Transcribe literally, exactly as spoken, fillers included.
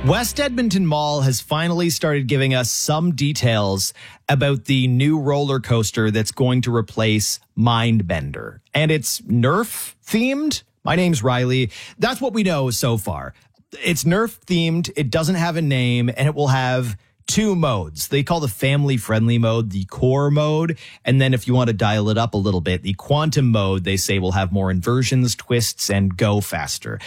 West Edmonton Mall has finally started giving us some details about the new roller coaster that's going to replace Mindbender. And it's Nerf themed. My name's Riley. That's what we know so far. It's Nerf themed. It doesn't have a name, and it will have two modes. They call the family-friendly mode the core mode. And then if you want to dial it up a little bit, the quantum mode, they say, will have more inversions, twists, and go faster.